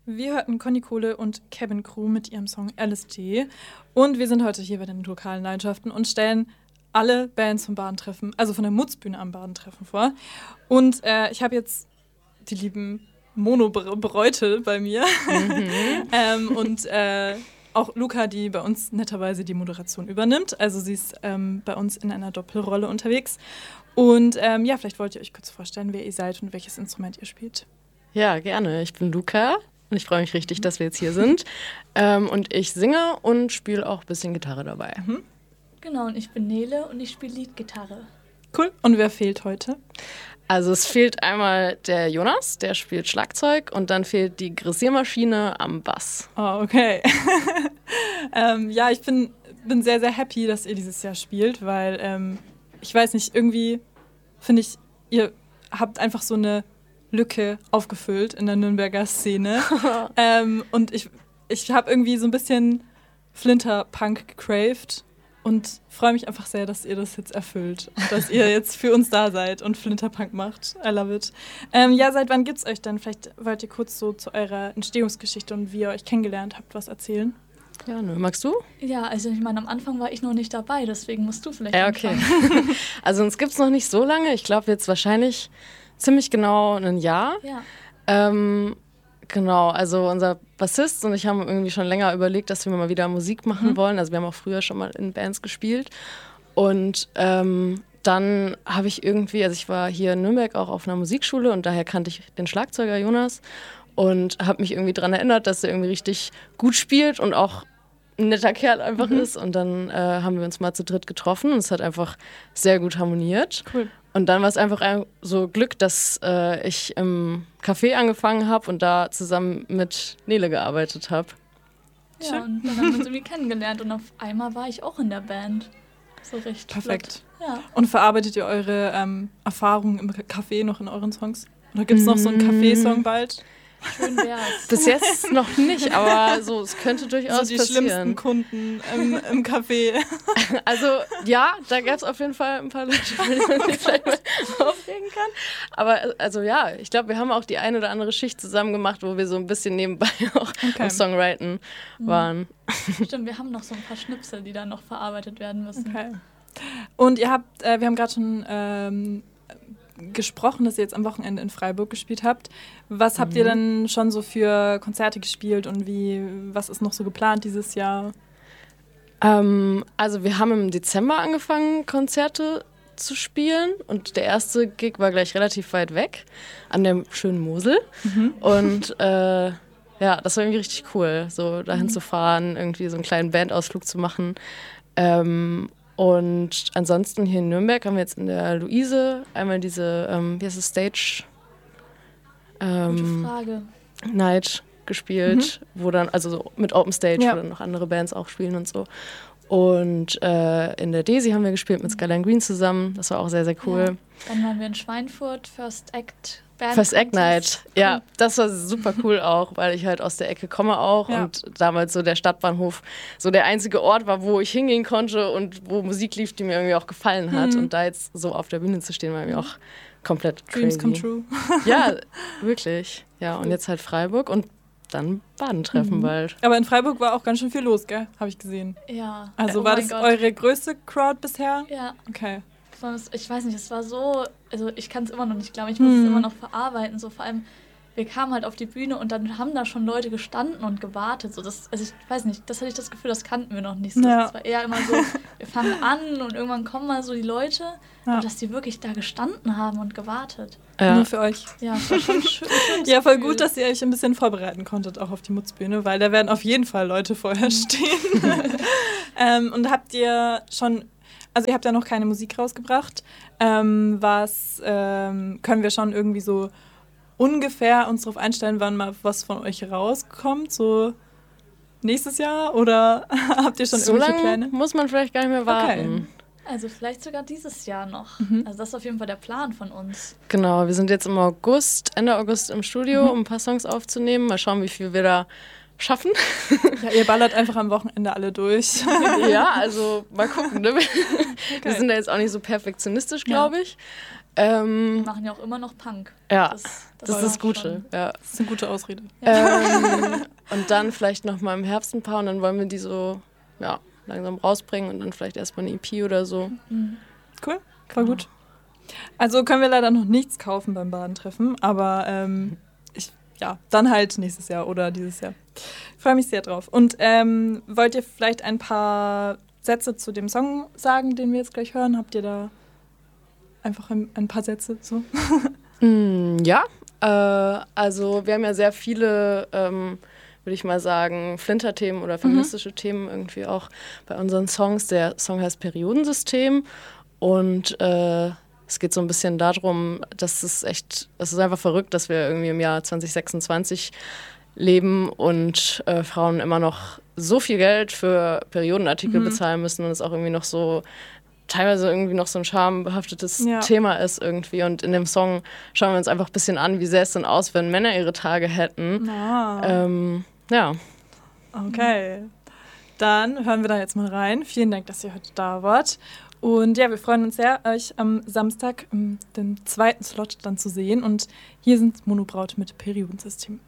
Wir hörten Conny Kohle und Kevin Crew mit ihrem Song LSD. Und wir sind heute hier bei den lokalen Leidenschaften und stellen alle Bands vom Badentreffen, also von der Mutzbühne am Badentreffen vor. Und ich habe jetzt die lieben Mono-Bräute bei mir. Und auch Luca, die bei uns netterweise die Moderation übernimmt. Also sie ist bei uns in einer Doppelrolle unterwegs. Und vielleicht wollt ihr euch kurz vorstellen, wer ihr seid und welches Instrument ihr spielt. Ja, gerne. Ich bin Luca und ich freue mich richtig, dass wir jetzt hier sind. Und ich singe und spiele auch ein bisschen Gitarre dabei. Mhm. Genau, und ich bin Nele und ich spiele Leadgitarre. Cool. Und wer fehlt heute? Also es fehlt einmal der Jonas, der spielt Schlagzeug, und dann fehlt die Grissiermaschine am Bass. Oh, okay. Ich bin sehr, sehr happy, dass ihr dieses Jahr spielt, weil ich weiß nicht, irgendwie finde ich, ihr habt einfach so eine Lücke aufgefüllt in der Nürnberger Szene. Und ich habe irgendwie so ein bisschen Flinterpunk gecraved und freue mich einfach sehr, dass ihr das jetzt erfüllt und dass ihr jetzt für uns da seid und Flinterpunk macht. I love it. Seit wann gibt's euch denn? Vielleicht wollt ihr kurz so zu eurer Entstehungsgeschichte und wie ihr euch kennengelernt habt, was erzählen. Ja, magst du? Ja, also ich meine, am Anfang war ich noch nicht dabei, deswegen musst du vielleicht anfangen. Also uns gibt es noch nicht so lange. Ich glaube jetzt wahrscheinlich ziemlich genau ein Jahr. Ja. Genau, also unser Bassist und ich haben irgendwie schon länger überlegt, dass wir mal wieder Musik machen wollen. Also wir haben auch früher schon mal in Bands gespielt. Und dann habe ich irgendwie, also ich war hier in Nürnberg auch auf einer Musikschule und daher kannte ich den Schlagzeuger Jonas und habe mich irgendwie daran erinnert, dass er irgendwie richtig gut spielt und auch ein netter Kerl einfach ist. Und dann haben wir uns mal zu dritt getroffen und es hat einfach sehr gut harmoniert. Cool. Und dann war es einfach so Glück, dass ich im Café angefangen habe und da zusammen mit Nele gearbeitet habe. Ja, und dann haben wir uns irgendwie kennengelernt und auf einmal war ich auch in der Band. So richtig perfekt. Flott. Ja. Und verarbeitet ihr eure Erfahrungen im Café noch in euren Songs? Oder gibt es noch so einen Café-Song bald? Schön wär's. Bis jetzt noch nicht, aber so, es könnte durchaus so die passieren. Schlimmsten Kunden im Café. Also ja, da gab es auf jeden Fall ein paar Leute, die man vielleicht mal aufregen kann. Aber also ja, ich glaube, wir haben auch die eine oder andere Schicht zusammen gemacht, wo wir so ein bisschen nebenbei auch am Songwriten waren. Stimmt, wir haben noch so ein paar Schnipsel, die dann noch verarbeitet werden müssen. Okay. Und wir haben gerade schon gesprochen, dass ihr jetzt am Wochenende in Freiburg gespielt habt. Was habt ihr denn schon so für Konzerte gespielt und was ist noch so geplant dieses Jahr? Also wir haben im Dezember angefangen, Konzerte zu spielen und der erste Gig war gleich relativ weit weg, an der schönen Mosel. Und das war irgendwie richtig cool, so dahin zu fahren, irgendwie so einen kleinen Bandausflug zu machen. Und ansonsten hier in Nürnberg haben wir jetzt in der Luise einmal diese, wie heißt es, Stage Gute Frage. Night gespielt, wo dann, also so mit Open Stage, wo dann noch andere Bands auch spielen und so. Und in der Desi haben wir gespielt mit Skyline Green zusammen. Das war auch sehr, sehr cool. Ja. Dann waren wir in Schweinfurt, First Act Night. Ja, das war super cool auch, weil ich halt aus der Ecke komme auch und damals so der Stadtbahnhof so der einzige Ort war, wo ich hingehen konnte und wo Musik lief, die mir irgendwie auch gefallen hat. Und da jetzt so auf der Bühne zu stehen, war mir auch komplett Dreams crazy. come true. Ja, wirklich. Ja, und jetzt halt Freiburg und dann Badentreffen bald. Aber in Freiburg war auch ganz schön viel los, gell? Habe ich gesehen. Ja. Also war das eure größte Crowd bisher? Ja. Okay. Ich weiß nicht, es war so, also ich kann es immer noch nicht glauben, ich muss es immer noch verarbeiten, so vor allem, wir kamen halt auf die Bühne und dann haben da schon Leute gestanden und gewartet, so also ich weiß nicht, das hatte ich das Gefühl, das kannten wir noch nicht so, das war eher immer so, wir fangen an und irgendwann kommen mal so die Leute, aber dass die wirklich da gestanden haben und gewartet. Ja. Nur für euch. Ja, das war schon schön. Ja, voll gut, dass ihr euch ein bisschen vorbereiten konntet, auch auf die Mutzbühne, weil da werden auf jeden Fall Leute vorher stehen. Und habt ihr schon... Also ihr habt ja noch keine Musik rausgebracht. Können wir schon irgendwie so ungefähr uns darauf einstellen, wann mal was von euch rauskommt? So nächstes Jahr? Oder habt ihr schon irgendwelche Pläne? So lange muss man vielleicht gar nicht mehr warten. Okay. Also vielleicht sogar dieses Jahr noch. Also das ist auf jeden Fall der Plan von uns. Genau, wir sind jetzt im Ende August im Studio, um ein paar Songs aufzunehmen. Mal schauen, wie viel wir da schaffen. Ja, ihr ballert einfach am Wochenende alle durch. Ja, also mal gucken. Ne? Wir sind da jetzt auch nicht so perfektionistisch, glaube ich. Wir machen ja auch immer noch Punk. Ja, das ist das Gute. Schon. Ja. Das ist eine gute Ausrede. Und dann vielleicht nochmal im Herbst ein paar und dann wollen wir die so langsam rausbringen und dann vielleicht erstmal eine EP oder so. Cool, voll gut. Also können wir leider noch nichts kaufen beim Badentreffen, aber dann halt nächstes Jahr oder dieses Jahr. Ich freue mich sehr drauf. Und wollt ihr vielleicht ein paar Sätze zu dem Song sagen, den wir jetzt gleich hören? Habt ihr da einfach ein paar Sätze so? Ja, also wir haben ja sehr viele, würde ich mal sagen, Flinter-Themen oder feministische Themen irgendwie auch bei unseren Songs. Der Song heißt Periodensystem und es geht so ein bisschen darum, dass es ist einfach verrückt, dass wir irgendwie im Jahr 2026 leben und Frauen immer noch so viel Geld für Periodenartikel bezahlen müssen und es auch irgendwie noch so teilweise irgendwie noch so ein schambehaftetes Thema ist irgendwie. Und in dem Song schauen wir uns einfach ein bisschen an, wie sähe es denn aus, wenn Männer ihre Tage hätten. Ja. Okay. Dann hören wir da jetzt mal rein. Vielen Dank, dass ihr heute da wart. Und ja, wir freuen uns sehr, euch am Samstag den 2. Slot dann zu sehen. Und hier sind Monobraut mit Periodensystem.